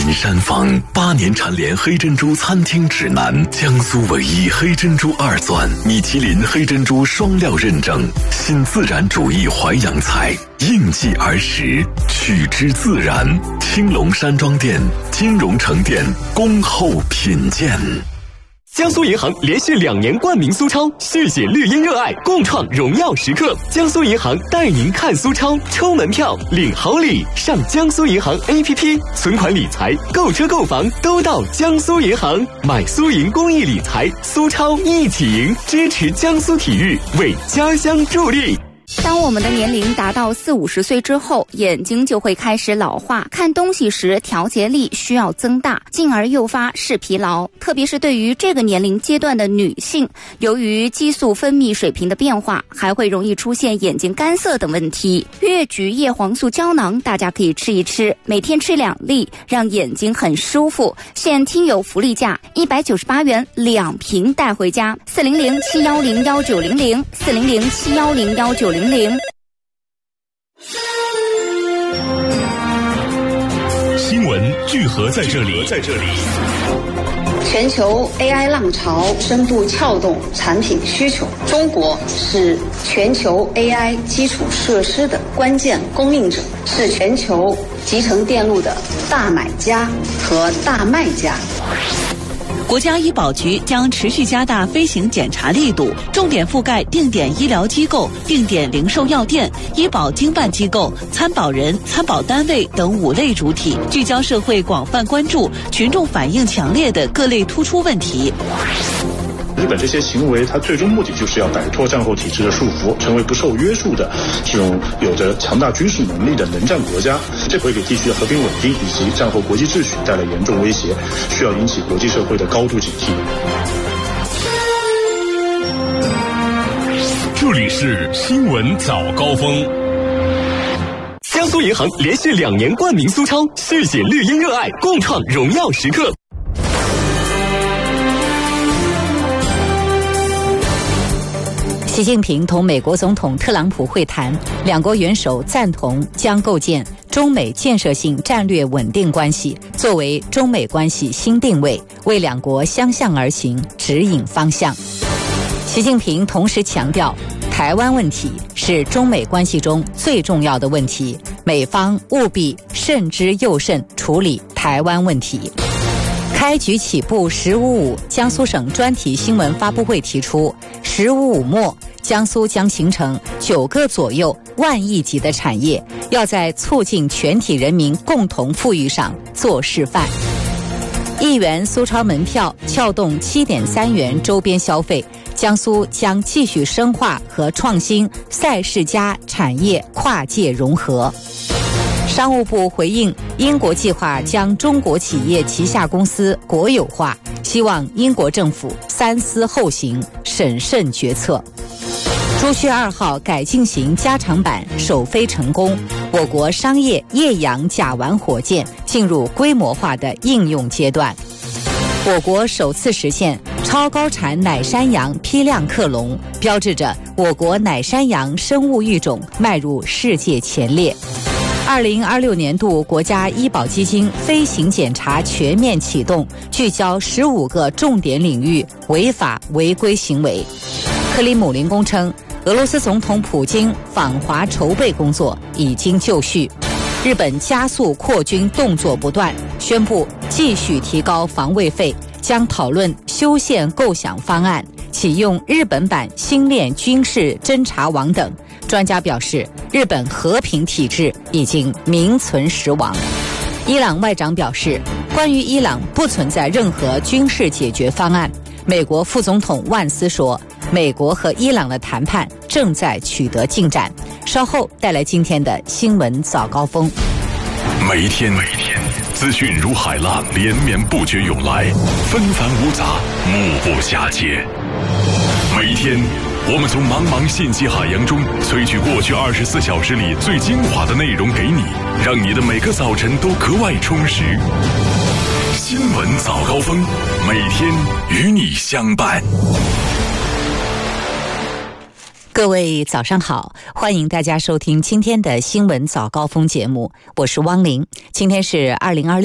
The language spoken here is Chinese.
林山房8年蝉联黑珍珠餐厅指南，江苏唯一黑珍珠2钻，米其林黑珍珠双料认证，新自然主义淮扬菜，应季而食，取之自然。青龙山庄店、金融城店恭候品鉴。 江苏银行连续2年冠名苏超，续写绿茵热爱，共创荣耀时刻。江苏银行带您看苏超，抽门票领好礼，上江苏银行 APP， 存款理财、购车购房都到江苏银行。买苏银公益理财，苏超一起赢，支持江苏体育，为家乡助力。 当我们的年龄达到40-50岁之后，眼睛就会开始老化，看东西时调节力需要增大，进而诱发视疲劳。特别是对于这个年龄阶段的女性，由于激素分泌水平的变化，还会容易出现眼睛干涩等问题。越橘叶黄素胶囊大家可以吃一吃，每天吃2粒，让眼睛很舒服。现听友福利价198元2瓶带回家，400-710-1900 400-710-1900。 新闻聚合在这里。 全球 AI 浪潮深度撬动产品需求，中国是全球 AI 基础设施的关键供应者，是全球集成电路的大买家和大卖家。 国家医保局将持续加大飞行检查力度，重点覆盖定点医疗机构、定点零售药店、医保经办机构、参保人、参保单位等5类主体，聚焦社会广泛关注、群众反应强烈的各类突出问题。 日本这些行为，它最终目的就是要摆脱战后体制的束缚，成为不受约束的这种有着强大军事能力的能战国家。这会给地区的和平稳定以及战后国际秩序带来严重威胁，需要引起国际社会的高度警惕。 这里是新闻早高峰。 江苏银行连续2年冠名苏超，续写绿茵热爱，共创荣耀时刻。 习近平同美国总统特朗普会谈，两国元首赞同将构建中美建设性战略稳定关系作为中美关系新定位，为两国相向而行指引方向。习近平同时强调，台湾问题是中美关系中最重要的问题，美方务必慎之又慎处理台湾问题。开局起步“15+5”江苏省专题新闻发布会提出，“15+5”末江苏将形成9个左右万亿级的产业，要在促进全体人民共同富裕上做示范。1元苏超门票撬动7.3元周边消费，江苏将继续深化和创新赛事加产业跨界融合。商务部回应英国计划将中国企业旗下公司国有化，希望英国政府三思后行，审慎决策。朱雀2号改进型加长版首飞成功，我国商业夜阳甲烷火箭进入规模化的应用阶段。我国首次实现超高产奶山羊批量克隆，标志着我国奶山羊生物育种迈入世界前列。2026年度国家医保基金飞行检查全面启动，聚焦15个重点领域违法违规行为。克里姆林宫称，俄罗斯总统普京访华筹备工作已经就绪。日本加速扩军动作不断，宣布继续提高防卫费，将讨论修宪构想方案，启用日本版星链军事侦察网等。专家表示，日本和平体制已经名存实亡。伊朗外长表示，关于伊朗不存在任何军事解决方案。美国副总统万斯说，美国和伊朗的谈判正在取得进展。稍后带来今天的新闻早高峰。 每一天资讯如海浪连绵不绝涌来，纷繁芜杂，目不暇接。每一天我们从茫茫信息海洋中萃取过去24小时里最精华的内容给你，让你的每个早晨都格外充实。新闻早高峰，每天与你相伴。 各位早上好，欢迎大家收听今天的新闻早高峰节目，我是汪玲。今天是2026